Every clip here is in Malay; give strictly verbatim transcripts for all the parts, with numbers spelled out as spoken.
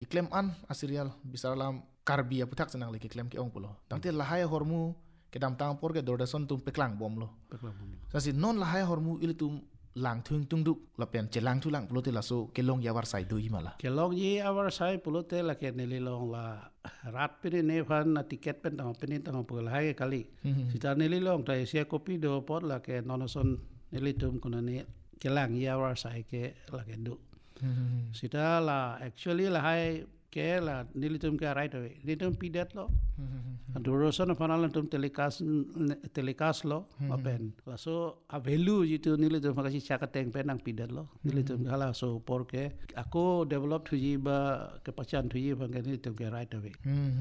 iklem an asirial bisaram karbia putak senang lagi iklem ke ong pulo tangte lahaya hormu ke dam tang por ke dordason tum peklang bom lo peklang bom sasi non lahaya hormu ili tum lang thung tung duk lapen celang tu lang pulo te laso kelong yawar sai do imala kelong ye awar sai pulo te la ke neli long la rat pini ne phan na tiket pen tang pini tang pul hai kali sita neli long tai sia kopi do pot la ke nonoson neli tum kuna ne kelang ye awar sai ke la ke du sita la actually la hai ke la nili tum ke right away ni tum pidat lo duroson panal tum telecast telecast lo apen la so a value jitu nili tum makasi chakateng penang pidat lo nili tum kala so porque aku develop thuji ba ke pacan thuji bang ke nili tum ke right away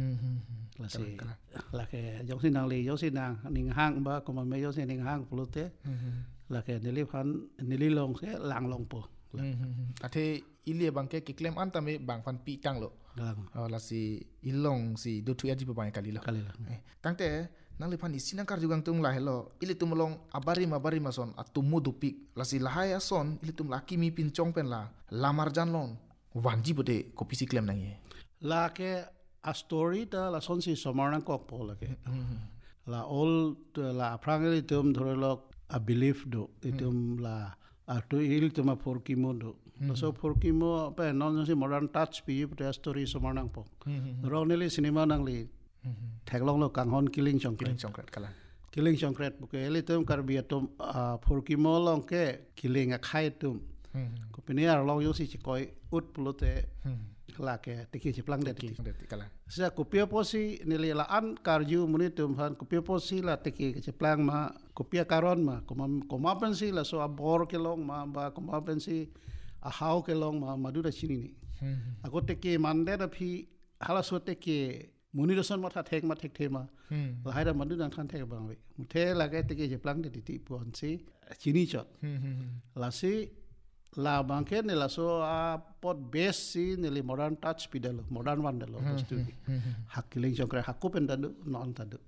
la si la ke jong sin nang li jong sin nang ning hang ba ko ma me jong sin ning hang plute la ke nili phan nili long ke lang long po ate ilie bangke ke claim antame bang fan pi tang lo oh la si ilong si do tu yaji bang kali lo kali lo tangte nang le fan isina kar jugang tung la hello ili tum long abari mabari mason atumu du pik la si lahaya son ili tum la kimi pin chong pen la lamar jan lon wanji bode ko pisi claim nang ye la ke a story ta la son si somarang kok po la ke la all la prangeli tum dhorelo a belief do itum la Atu il tuma forkimo do. So forkimo pa non si modern touch pi pa story somarang po. Roneli cinema nang li. Thaglong lo kanghon killing chongkret chongkret kala. Killing chongkret buke eli tum karbia tum forkimo long ke killing a khai tum. Ko pinia long yo si chikoi ut pulote la ke tiki chiplang de tiki kala. Sa kopia posi nili la an karju muni tum han kopia posi la tiki chiplang ma kopia karon ma koma koma pensi la so abor ke long ma ba koma pensi a hau ke long ma madura chini ni ako teki mande da phi hala so teki muni roson ma tha thek ma thek thema la haida madura than thek bang we muthe la ke teki chiplang de ti pon si chini chot la si la banke ne la so a pot base si ne li modern touch pidalo modern one dalo bostu hakiling jongkre hakupen dadu non tadu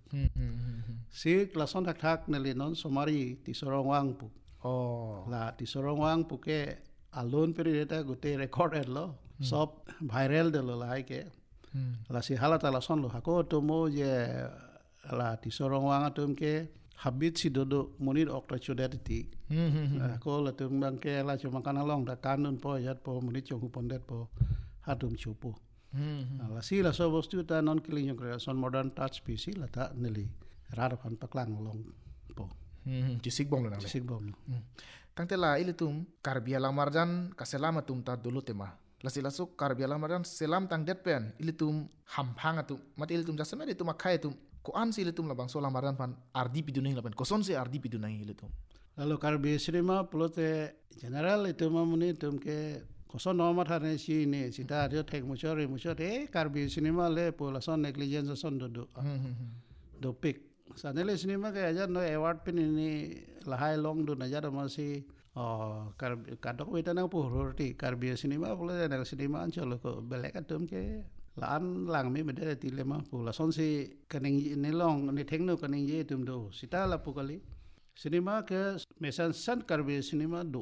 si klason thak thak ne li non somari ti sorong wang pu oh la ti sorong wang pu ke alone peri eta gote recorded lo sob viral dalo la ke la si halata la son lo hako to mo je la ti sorong wang atum ke habit si dodo munir okta chodati ko la tum bangke la cuma kana long da kanun po yat po munir chong pondet po hatum chupu la si la so bostu ta non killing yung creation modern touch pc la ta neli rar phan paklang long po jisik bom lo nang jisik bom tangte la ilitum karbia lamarjan kaselama tum ta dulu tema la si la so karbia lamarjan selam tang det pen ilitum hamphang atum mat ilitum jasame de tum akhai tum ko an si ilitum labang so lamaran pan ardi pidunai laban koson se ardi pidunai ilitum lalu karbi cinema plote general itu mamuni tum ke koson normal thane si ne sita rio thek muchore muchore karbi cinema le pola son negligence son do do do pick sanele cinema ke aja no award pin ni lahai long do najar masi oh karbi kadok wetana pohorti karbi cinema pole na cinema ancholo ko belek atum ke lan lang mi mede ti lema pula son si kaning ni long ni thengno kaning ye tum do sita la pukali cinema ke mesan san karbe cinema do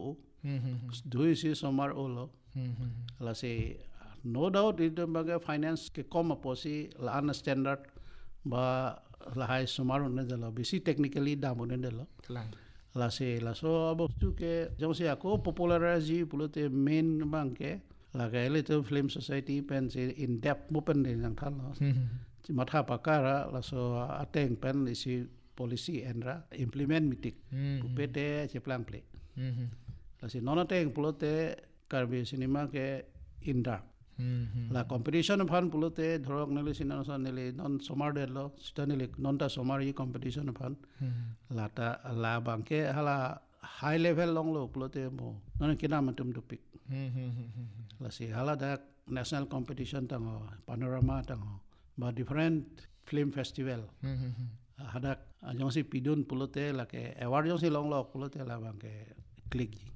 do si somar olo la se no doubt it baga finance ke kom aposi la an standard ba la hai somar ne dala bisi technically damone dala la se la so bostu ke jong se ako popularize pulote main bank la ke elite film society pen se in depth mupen de yang thal no matha pakara la so ateng pen isi policy enra implement mitik pupete cheplang play la si non ateng pulote karbi cinema ke indar la competition phan pulote dhorok neli sinan son neli non somar de lo staneli non ta somar yi competition phan la ta la banke hala high level long lo pulote mo non kina matum topik la si hala da national competition tango panorama tango ba different film festival hadak jong si pidun pulote la ke award jong si long lo pulote la bang ke click ji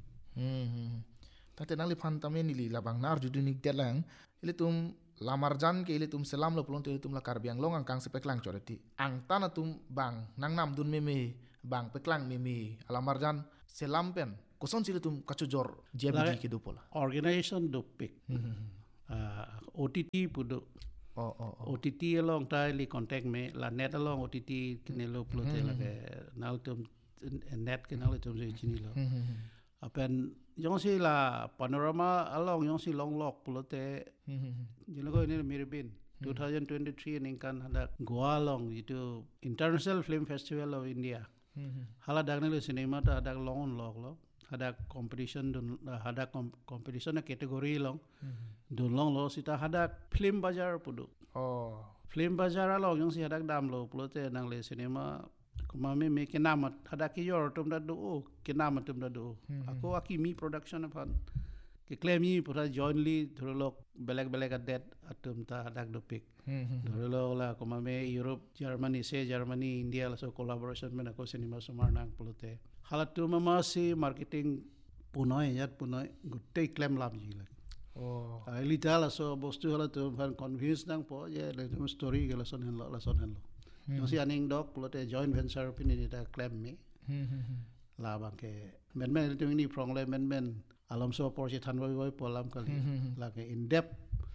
tate nang li phan tamen li labang nar judunik delang ile tum lamarjan ke ile tum selam lo pulon ile tum la karbiang long ang kang sepeklang choreti ang tana tum bang nang nam dun meme bang peklang meme alamarjan selam pen koson sile tum kachujor jebi ke dupola organization do pick uh, O T T pudu oh oh oh O T T along tai li contact me la net along O T T kinelo plote la ke nal tum net kinalo tum se chini lo apen yong si la panorama along yong si long lock plote jelo ko ni miribin twenty twenty-three ning kan hada goa long itu International Film Festival of India hala dagnelo cinema ta ada long lock lo ada competition dun ada competition na category long dun long lo sita ada film bazar pudu oh film bazar long yong si ada dam lo plote nang le cinema kuma me me kenamat ada ki yor tum da do kenamat tum da do ako aki mi production apan ke claim mi pura jointly thurolok belek belek adet atum ta ada do pick thurolok la kuma me Europe Germany se Germany India la so collaboration me na ko cinema sumar nang plote halatu mama si marketing punoi yat punoi gutte claim lab ji la oh ali tala so bostu halatu fan convince nang po ye le story ke la son hen lo la son hen lo no si aning dok plote joint venture pini da claim me la bang ke men men tu ni prong le men men alam so por je than voi voi polam kali la ke in depth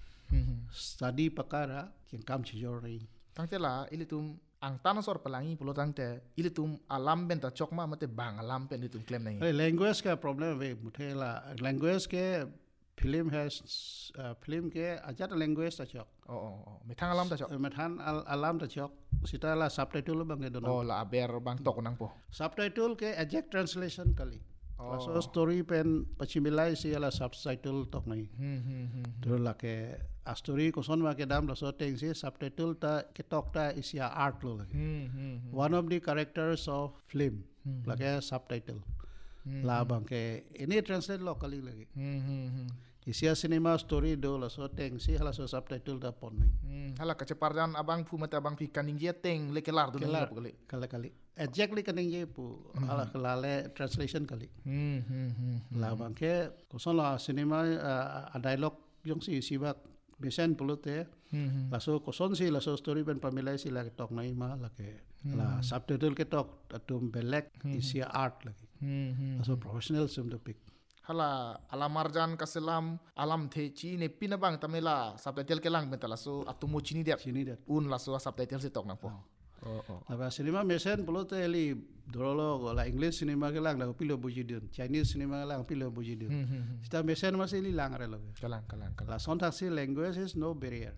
study pakara kin kam chi jori tangte la ilitum ang tanah sor pelangi pulo tangte ilitum alam ben ta chokma mate bang alam pen ilitum claim nai language ka problem ve muthe la language ke film has uh, film ke ajat language ta chok oh oh oh metang alam ta chok methan al alam ta chok sita la subtitle bang ke dono oh la aber bang tok nang po subtitle ke exact translation kali oh. So story pen pachimilai si ala subtitle tok nai hmm hmm hmm la ke a story ko son ma ke dam la so teng si subtitle ta ke tok ta isia art lo hmm hmm one of the characters of film hmm. La ke subtitle hmm. La bang ke ini translate locally lagi hmm hmm isia cinema story do la so teng si hala so subtitle ta pon nai hmm hala kaceparjan abang pu mata abang pi kaning je teng le kelar do kelar kali kali kali exactly kaning je pu hala kelale translation kali hmm hmm la bang ke ko son la cinema a dialogue yung si sibak besen pulute la so ko son si la so story ben pamilai si la tok nai ma la ke la subtitle ke tok atum belek isia art lagi la so professional sum to pick hala alamarjan kaselam alam the chi ne pinabang tamela subtitle ke lang betala so atumo chini dia chini dia un la so subtitle se tok na po oh oh aba cinema mesen pulute li dorolo la english cinema ke lang la pilo buji diun Chinese cinema lang pilo buji diun sta mesen masih li lang re lo kalang kalang kalang la son taxi language is no barrier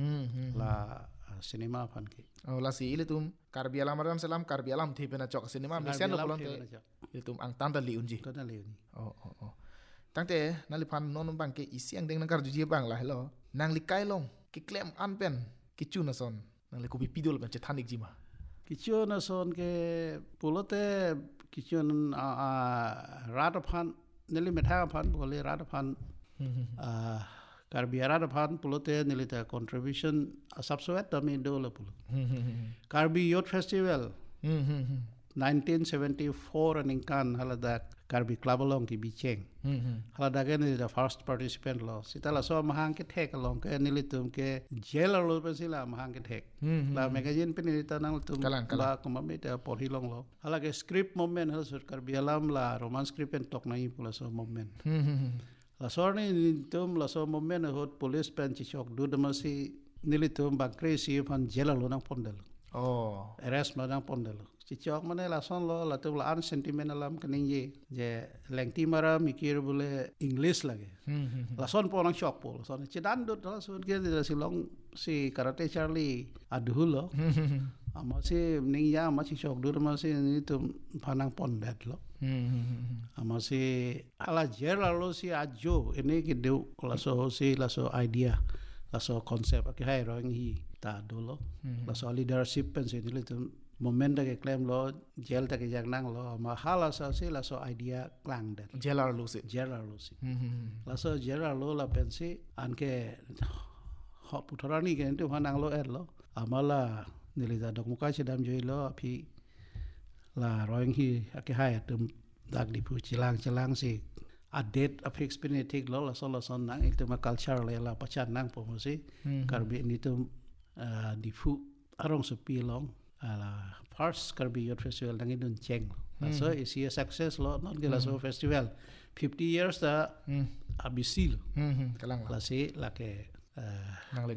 la cinema fan ke oh la si ilitum karbi alamarjan selam karbi alam the pena chok cinema mesen lo polonte ilitum ang tanda li unji tanda li unji oh oh oh tangte nalipan non bang ke isiang deng nang karju bang lah hello nang likai long ki claim an pen ki chuna son nang le ko pidol ben chethanik jima ki chuna son ke pulote ki chun a rat phan neli metha phan bole rat phan a karbi rat phan pulote neli ta contribution subswet tami do le pulo karbi youth festival nineteen seventy-four aning kan halada karbi club along ki bicheng halada ke ni the first participant lo sitala so mahang ke thek along ke nilitum ke jail lo pesila mahang ke thek la magazine pe ni tanang tum la komame ta porhi long lo hala ke script moment hal sur karbi alam la roman script en tok nai pula so moment la so ni tum la so moment hot police pen chi chok du damasi nilitum ba crazy fan jail lo nang pondel oh arrest ma nang pondel chichok mane la son lo la tu la an sentiment alam kening ye je lengti mara mikir bole english lage la son po nang chok po son chidan dot la son ke de silong si karate charlie adhulo ama si ning ya ma chichok dur ma si ni tu phanang pon dat lo ama si ala jer lo si ajo ini ki de la so si la so idea la so concept ke hai rong hi ta do lo la so leadership pen si ni tu moment ke claim lo jail ta ke jak nang lo ma hala sa se la so idea klang dat jailer lo se jailer lo se la so jailer lo la pensi an ke ho putarani ke tu hanang lo er lo amala nilida dok muka chedam joi lo phi la roing hi ke hai tum dak di pu chilang chilang si a date of experience lo la so la son nang itu ma culture le la pachan nang po mo si karbi ni tum di fu arong so pi long ala first karbi youth festival nang idun cheng mm. So is a success lo not gela mm. So festival fifty years da mm. abisil mm-hmm. Kalang la si la ke Uh, nang